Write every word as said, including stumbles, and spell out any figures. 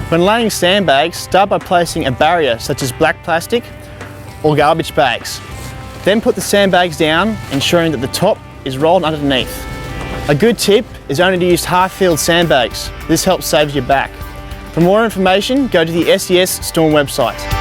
When laying sandbags, start by placing a barrier such as black plastic or garbage bags. Then put the sandbags down, ensuring that the top is rolled underneath. A good tip is only to use half-filled sandbags. This helps save your back. For more information, go to the S E S Storm website.